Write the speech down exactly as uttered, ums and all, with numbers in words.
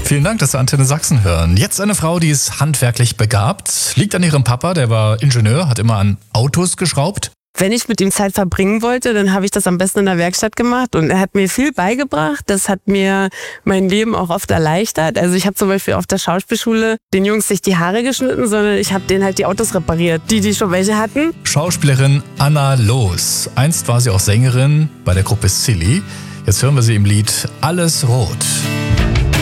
Vielen Dank, dass Sie Antenne Sachsen hören. Jetzt eine Frau, die ist handwerklich begabt, liegt an ihrem Papa, der war Ingenieur, hat immer an Autos geschraubt. Wenn ich mit ihm Zeit verbringen wollte, dann habe ich das am besten in der Werkstatt gemacht und er hat mir viel beigebracht. Das hat mir mein Leben auch oft erleichtert. Also ich habe zum Beispiel auf der Schauspielschule den Jungs nicht die Haare geschnitten, sondern ich habe denen halt die Autos repariert, die, die schon welche hatten. Schauspielerin Anna Loos. Einst war sie auch Sängerin bei der Gruppe Silly. Jetzt hören wir sie im Lied Alles Rot.